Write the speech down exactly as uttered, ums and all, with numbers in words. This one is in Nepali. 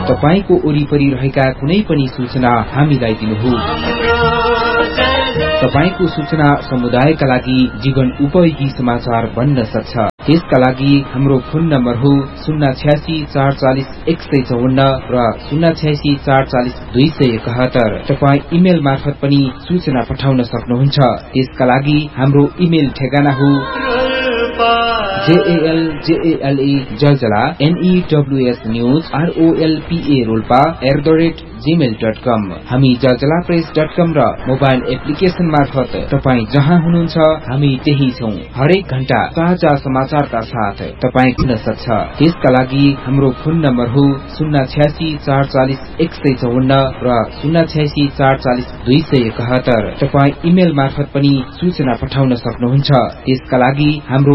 तपाईको वरिपरि रहेका कुनै पनि सूचना हामीलाई दिनुहोस्। तपाईको सूचना समुदायका लागि जीवन उपयोगी समाचार बन्न सक्छ। त्यसका लागि हाम्रो फोन नम्बर हो शून्य छ्यासी चार चालिस एक सय चौवन्न र शून्य छ्यासी चार चालिस दुई सय एकहत्तर। तपाईँ इमेल मार्फत पनि सूचना पठाउन सक्नुहुन्छ। त्यसका लागि हाम्रो इमेल ठेगाना हो JL जेएलई Jaljala एनईडब्ल्यूएस news आरओएलपीए Rolpa at the rate Gmail dot कम। हामी जलजला प्रेस डट कम र मोबाइल एप्लिकेशन मार्फत तपाईँ जहाँ हुनुहुन्छ हामी त्यही छौं। हरेक घण्टा ताजा समाचारका साथ तपाईँ हुन सक्छ। त्यसका लागि हाम्रो फोन नम्बर हो शून्य छ्यासी चार चालिस एक सय चौवन्न र शून्य छ्यासी चार चालिस दुई सय एकहत्तर। तपाईँ इमेल मार्फत पनि सूचना पठाउन सक्नुहुन्छ। त्यसका लागि हाम्रो